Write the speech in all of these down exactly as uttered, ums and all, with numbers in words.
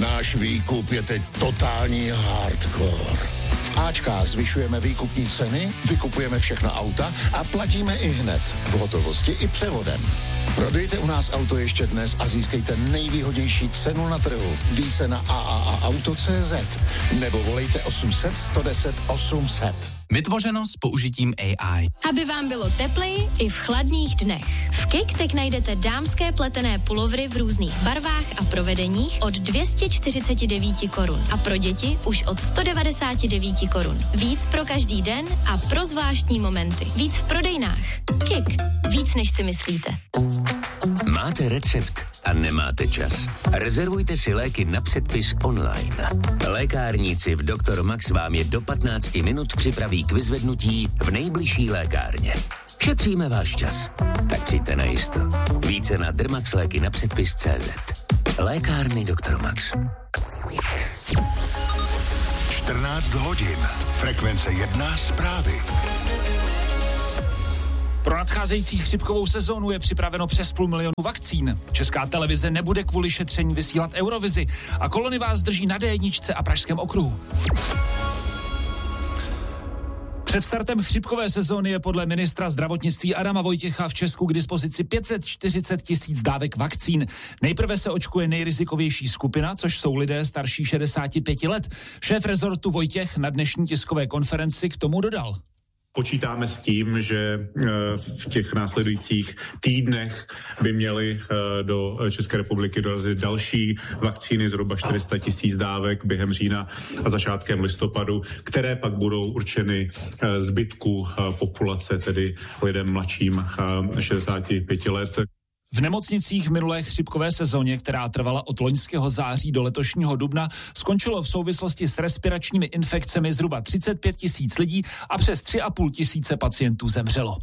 Náš výkup je teď totální hardcore. V Ačkách zvyšujeme výkupní ceny, vykupujeme všechna auta a platíme i hned. V hotovosti i převodem. Prodejte u nás auto ještě dnes a získejte nejvýhodnější cenu na trhu. Více na a a a auto tečka cé zet nebo volejte osm set, sto deset, osm set. Vytvořeno s použitím A I. Aby vám bylo tepleji i v chladných dnech. V Kik teď najdete dámské pletené pulovry v různých barvách a provedeních od dvě stě čtyřicet devět korun a pro děti už od sto devadesát devět korun. Víc pro každý den a pro zvláštní momenty. Víc v prodejnách. Kik. Víc než si myslíte. Máte recept a nemáte čas. Rezervujte si léky na předpis online. Lékárníci v doktor Max vám je do patnácti minut připraví k vyzvednutí v nejbližší lékárně. Šetříme váš čas. Tak přijďte na jisto. Více na Dermax léky na předpis tečka cé zet. Lékárny doktor Max. čtrnáct hodin. Frekvence jedna zprávy. Pro nadcházející chřipkovou sezónu je připraveno přes půl milionu vakcín. Česká televize nebude kvůli šetření vysílat Eurovizi a kolony vás drží na dé jedničce a Pražském okruhu. Před startem chřipkové sezóny je podle ministra zdravotnictví Adama Vojtěcha v Česku k dispozici pět set čtyřicet tisíc dávek vakcín. Nejprve se očkuje nejrizikovější skupina, což jsou lidé starší šedesáti pěti let. Šéf rezortu Vojtěch na dnešní tiskové konferenci k tomu dodal. Počítáme s tím, že v těch následujících týdnech by měly do České republiky dorazit další vakcíny, zhruba čtyři sta tisíc dávek během října a začátkem listopadu, které pak budou určeny zbytku populace, tedy lidem mladším šedesáti pěti let. V nemocnicích v minulé chřipkové sezóně, která trvala od loňského září do letošního dubna, skončilo v souvislosti s respiračními infekcemi zhruba třicet pět tisíc lidí a přes tři a půl tisíce pacientů zemřelo.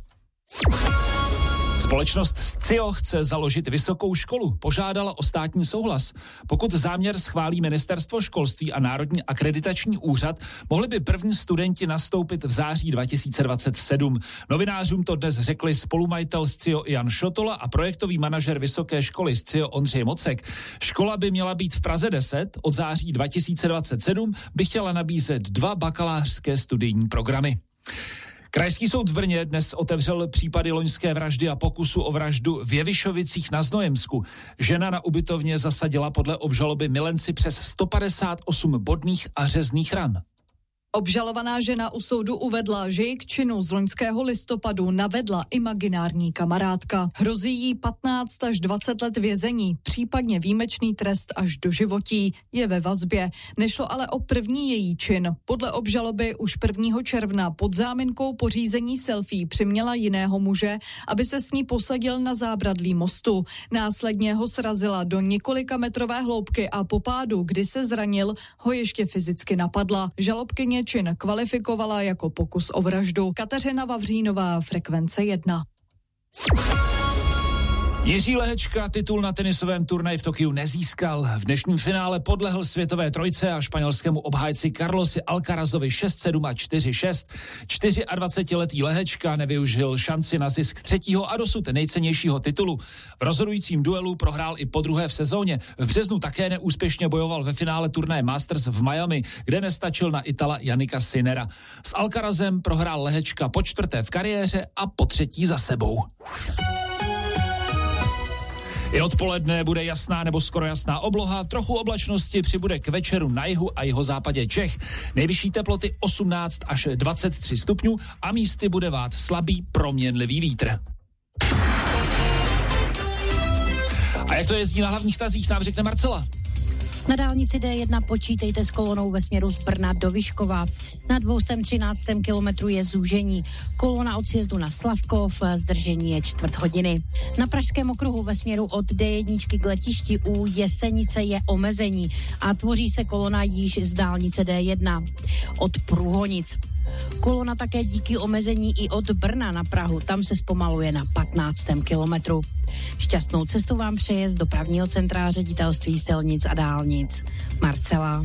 Společnost Scio chce založit vysokou školu, požádala o státní souhlas. Pokud záměr schválí Ministerstvo školství a Národní akreditační úřad, mohli by první studenti nastoupit v září dva tisíce dvacet sedm. Novinářům to dnes řekli spolumajitel Scio Jan Šotola a projektový manažer vysoké školy Scio Ondřej Mocek. Škola by měla být v Praze deset, od září dva tisíce dvacet sedm by chtěla nabízet dva bakalářské studijní programy. Krajský soud v Brně dnes otevřel případy loňské vraždy a pokusu o vraždu v Jevišovicích na Znojemsku. Žena na ubytovně zasadila podle obžaloby milenci přes sto padesát osm bodných a řezných ran. Obžalovaná žena u soudu uvedla, že ji k činu z loňského listopadu navedla imaginární kamarádka. Hrozí jí patnáct až dvacet let vězení, případně výjimečný trest až do životí. Je ve vazbě. Nešlo ale o první její čin. Podle obžaloby už prvního června pod záminkou pořízení selfie přiměla jiného muže, aby se s ní posadil na zábradlí mostu. Následně ho srazila do několika metrové hloubky a po pádu, kdy se zranil, ho ještě fyzicky napadla. Žalobkyně čin kvalifikovala jako pokus o vraždu. Kateřina Vavřínová, Frekvence jedna. Jiří Lehečka titul na tenisovém turnaji v Tokiu nezískal. V dnešním finále podlehl světové trojce a španělskému obhájci Carlosi Alcarazovi šest sedm a čtyři šest. dvacetčtyřletý Lehečka nevyužil šanci na zisk třetího a dosud nejcennějšího titulu. V rozhodujícím duelu prohrál i podruhé v sezóně. V březnu také neúspěšně bojoval ve finále turnaje Masters v Miami, kde nestačil na Itala Jannika Sinnera. S Alcarazem prohrál Lehečka po čtvrté v kariéře a po třetí za sebou. I odpoledne bude jasná nebo skoro jasná obloha, trochu oblačnosti přibude k večeru na jihu a jihozápadě Čech. Nejvyšší teploty osmnáct až dvacet tři stupňů a místy bude vát slabý proměnlivý vítr. A jak to jezdí na hlavních tazích, nám řekne Marcela. Na dálnici dé jedna počítejte s kolonou ve směru z Brna do Vyškova. Na dvě stě třináct kilometru je zúžení. Kolona od sjezdu na Slavkov, zdržení je čtvrt hodiny. Na Pražském okruhu ve směru od dé jedna k letišti u Jesenice je omezení a tvoří se kolona již z dálnice dé jedna. Od Průhonic. Kolona také díky omezení i od Brna na Prahu, tam se zpomaluje na patnáctém kilometru. Šťastnou cestu vám přeje z dopravního centra Ředitelství silnic a dálnic. Marcela.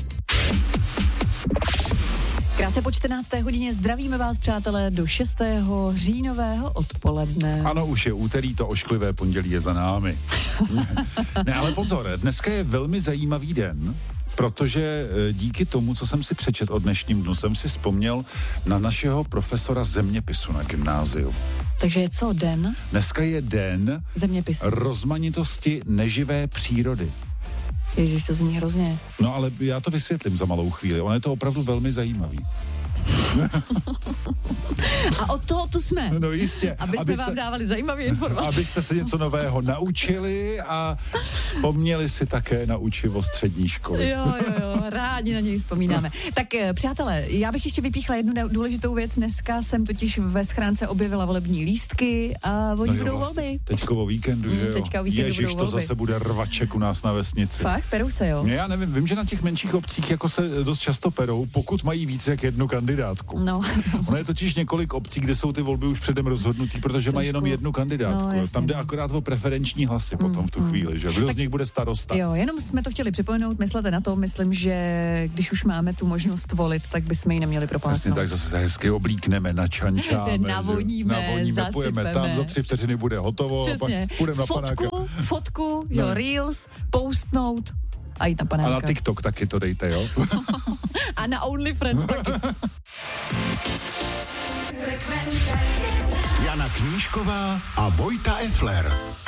Krátce po čtrnácté hodině zdravíme vás, přátelé, do šestého říjnového odpoledne. Ano, už je úterý, to ošklivé pondělí je za námi. Ne, ale pozor, dneska je velmi zajímavý den, protože díky tomu, co jsem si přečet o dnešním dnu, jsem si vzpomněl na našeho profesora zeměpisu na gymnáziu. Takže je co den? Dneska je den zeměpisu. Rozmanitosti neživé přírody. Ježiš, to zní hrozně. No ale já to vysvětlím za malou chvíli. Ono je to opravdu velmi zajímavý. A od toho tu jsme. No jistě. Aby jsme abyste, vám dávali zajímavé informace. Abyste se něco nového naučili a vzpomněli si také na učivo střední školy. Jo, jo, jo, rádi na něj vzpomínáme. Tak přátelé, já bych ještě vypíchla jednu důležitou věc. Dneska jsem totiž ve schránce objevila volební lístky a oni no budou vlastně, volby. Teďko o víkendu, mm, že jo? Teďka o víkendu Ježiš, budou to volby. Zase bude rvaček u nás na vesnici. Fakt, perou se, jo? Já nevím, vím, že na těch menších obcích jako se dost často perou, pokud mají víc jak jednu kandidátku. No. Ono je totiž několik obcí, kde jsou ty volby už předem rozhodnutý, protože Trošku. mají jenom jednu kandidátku. No, tam jde akorát o preferenční hlasy mm, potom v tu mm. chvíli, že? Kdo tak, z nich bude starosta? Jo, jenom jsme to chtěli připomenout, myslete na to, myslím, že když už máme tu možnost volit, tak bychom ji neměli propásnout. Jasně, tak zase se hezky oblíkneme, načančáme. Navodíme, navodíme, pojeme tam, za tři vteřiny bude hotovo. Přesně. A pak půjdeme na panáka. Fotku, fotku, jo, reels, postnout a jít na panáka. A na TikTok taky to dejte, jo? A na OnlyFriends taky. Jana Knížková a Vojta Effler.